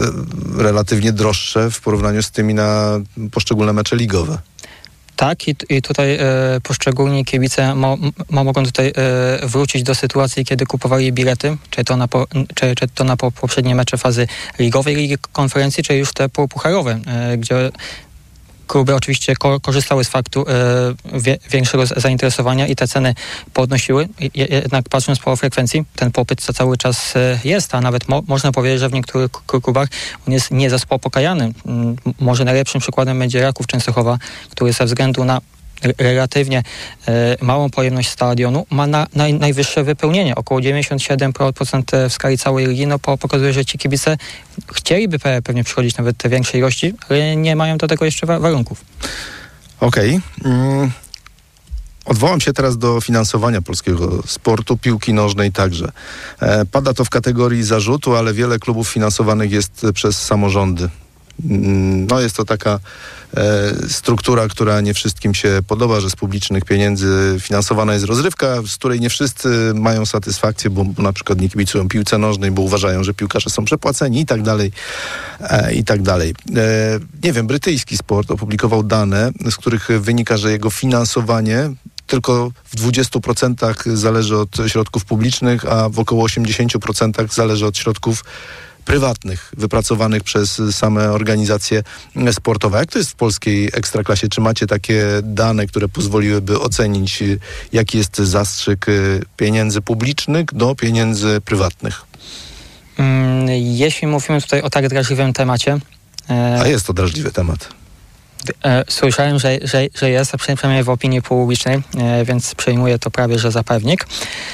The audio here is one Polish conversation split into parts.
relatywnie droższe w porównaniu z tymi na poszczególne mecze ligowe. Tak, i tutaj poszczególni kibice mogą tutaj wrócić do sytuacji, kiedy kupowali bilety, czy to na poprzednie mecze fazy ligowej Ligi Konferencji, czy już te pucharowe, gdzie kluby oczywiście korzystały z faktu większego zainteresowania i te ceny podnosiły. Jednak patrząc po frekwencji, ten popyt co cały czas jest, a nawet można powiedzieć, że w niektórych klubach on jest niezaspokajany. Może najlepszym przykładem będzie Raków Częstochowa, który ze względu na relatywnie małą pojemność stadionu ma najwyższe wypełnienie, około 97% w skali całej ligi. Pokazuje, że ci kibice chcieliby pewnie przychodzić nawet te większej ilości, ale nie mają do tego jeszcze warunków. Okej. Odwołam się teraz do finansowania polskiego sportu, piłki nożnej także. Pada to w kategorii zarzutu, ale wiele klubów finansowanych jest przez samorządy. Jest to taka struktura, która nie wszystkim się podoba, że z publicznych pieniędzy finansowana jest rozrywka, z której nie wszyscy mają satysfakcję, bo na przykład nie kibicują piłce nożnej, bo uważają, że piłkarze są przepłaceni i tak dalej, i tak dalej. Nie wiem, brytyjski sport opublikował dane, z których wynika, że jego finansowanie tylko w 20% zależy od środków publicznych, a w około 80% zależy od środków prywatnych, wypracowanych przez same organizacje sportowe. Jak to jest w polskiej ekstraklasie? Czy macie takie dane, które pozwoliłyby ocenić, jaki jest zastrzyk pieniędzy publicznych do pieniędzy prywatnych? Jeśli mówimy tutaj o tak drażliwym temacie... A jest to drażliwy temat. Słyszałem, że jest, a przynajmniej w opinii publicznej, więc przyjmuję to prawie, że za pewnik.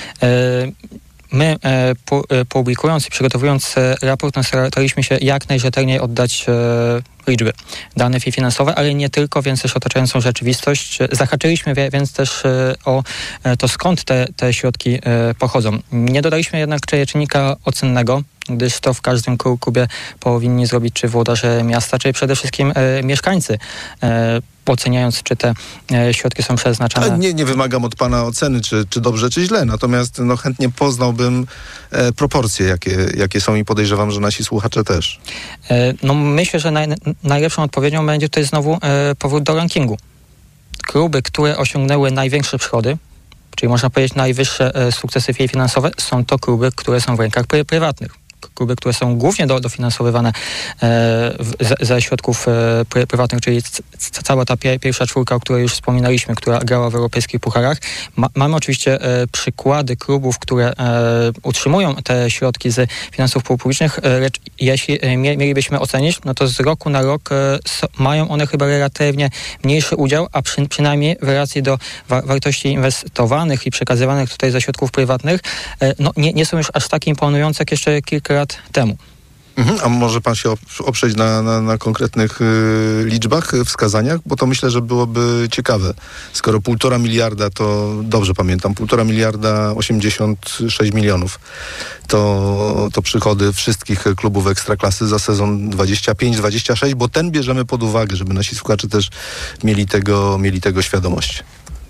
My publikując i przygotowując raport, staraliśmy się jak najrzetelniej oddać liczby, dane finansowe, ale nie tylko, więc też otaczającą rzeczywistość. Zahaczyliśmy więc też o to, skąd te środki pochodzą. Nie dodaliśmy jednak czynnika ocennego, gdyż to w każdym klubie powinni zrobić czy włodarze miasta, czy przede wszystkim mieszkańcy, oceniając, czy te środki są przeznaczone. Ale nie wymagam od pana oceny, czy dobrze, czy źle, natomiast chętnie poznałbym proporcje, jakie są i podejrzewam, że nasi słuchacze też. Myślę, że najlepszą odpowiedzią będzie tutaj znowu powrót do rankingu. Kluby, które osiągnęły największe przychody, czyli można powiedzieć najwyższe sukcesy finansowe, są to kluby, które są w rękach prywatnych. Kluby, które są głównie dofinansowywane ze środków prywatnych, czyli cała ta pierwsza czwórka, o której już wspominaliśmy, która grała w europejskich pucharach. Mamy oczywiście przykłady klubów, które utrzymują te środki z finansów publicznych, lecz jeśli mielibyśmy ocenić, to z roku na rok mają one chyba relatywnie mniejszy udział, a przynajmniej w relacji do wartości inwestowanych i przekazywanych tutaj ze środków prywatnych, nie są już aż tak imponujące jak jeszcze kilka lat temu. A może pan się oprzeć na konkretnych liczbach, wskazaniach? Bo to myślę, że byłoby ciekawe. Skoro 1,5 miliarda, to dobrze pamiętam, 1,5 miliarda 86 milionów to przychody wszystkich klubów Ekstraklasy za sezon 25-26, bo ten bierzemy pod uwagę, żeby nasi słuchacze też mieli tego świadomość.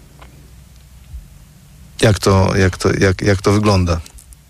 Jak to wygląda?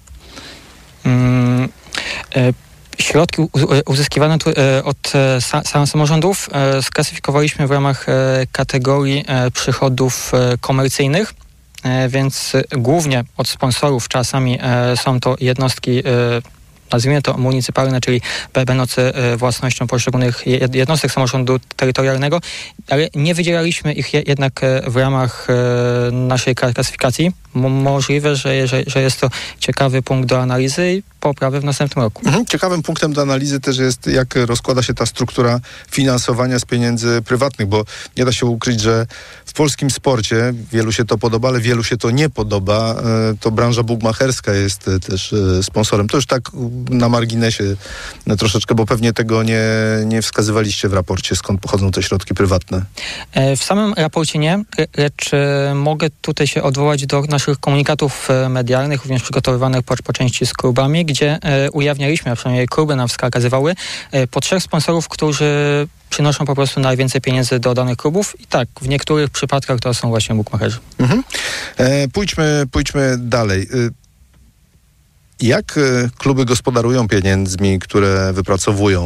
Środki uzyskiwane od samorządów sklasyfikowaliśmy w ramach kategorii przychodów komercyjnych, więc głównie od sponsorów. Czasami są to jednostki, nazwijmy to municypalne, czyli będące własnością poszczególnych jednostek samorządu terytorialnego, ale nie wydzielaliśmy ich jednak w ramach naszej klasyfikacji. Możliwe, że jest to ciekawy punkt do analizy i poprawy w następnym roku. Ciekawym punktem do analizy też jest, jak rozkłada się ta struktura finansowania z pieniędzy prywatnych, bo nie da się ukryć, że w polskim sporcie wielu się to podoba, ale wielu się to nie podoba. To branża bukmacherska jest też sponsorem. To już tak na marginesie troszeczkę, bo pewnie tego nie wskazywaliście w raporcie, skąd pochodzą te środki prywatne. W samym raporcie nie, lecz mogę tutaj się odwołać do naszych komunikatów medialnych, również przygotowywanych po części z klubami, gdzie ujawnialiśmy, a przynajmniej kluby nam wskazywały, po 3 sponsorów, którzy przynoszą po prostu najwięcej pieniędzy do danych klubów i tak, w niektórych przypadkach to są właśnie bukmacherzy. Pójdźmy dalej. Jak kluby gospodarują pieniędzmi, które wypracowują